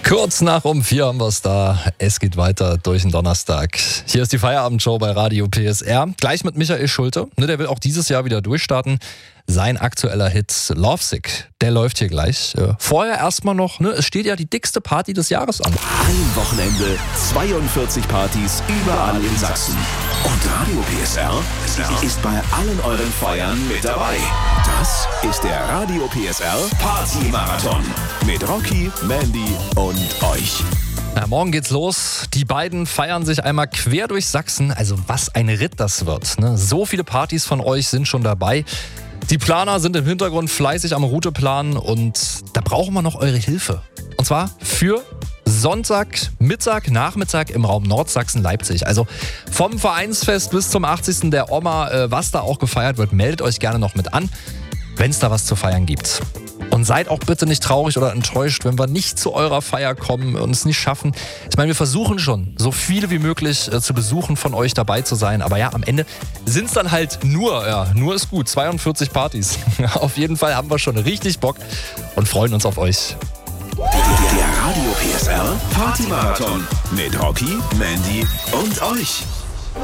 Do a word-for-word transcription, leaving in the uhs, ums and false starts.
Kurz nach um vier haben wir es da. Es geht weiter durch den Donnerstag. Hier ist die Feierabend-Show bei Radio P S R. Gleich mit Michael Schulte. Ne, der will auch dieses Jahr wieder durchstarten. Sein aktueller Hit Lovesick, der läuft hier gleich. Äh, vorher erstmal noch, ne, es steht ja die dickste Party des Jahres an. Ein Wochenende, zweiundvierzig Partys überall in Sachsen. Und Radio P S R ist bei allen euren Feiern mit dabei. Das ist der Radio P S R Party-Marathon mit Rocky, Mandy und euch. Ja, morgen geht's los. Die beiden feiern sich einmal quer durch Sachsen. Also was ein Ritt das wird. Ne? So viele Partys von euch sind schon dabei. Die Planer sind im Hintergrund fleißig am Route planen und da brauchen wir noch eure Hilfe. Und zwar für Sonntag, Mittag, Nachmittag im Raum Nordsachsen-Leipzig. Also vom Vereinsfest bis zum achtzigsten der Oma, äh, was da auch gefeiert wird, meldet euch gerne noch mit an, wenn es da was zu feiern gibt. Und seid auch bitte nicht traurig oder enttäuscht, wenn wir nicht zu eurer Feier kommen und es nicht schaffen. Ich meine, wir versuchen schon, so viele wie möglich äh, zu besuchen, von euch dabei zu sein. Aber ja, am Ende sind es dann halt nur, ja, nur ist gut, zweiundvierzig Partys. Auf jeden Fall haben wir schon richtig Bock und freuen uns auf euch. Der Radio P S R Party-Marathon mit Rocky, Mandy und euch.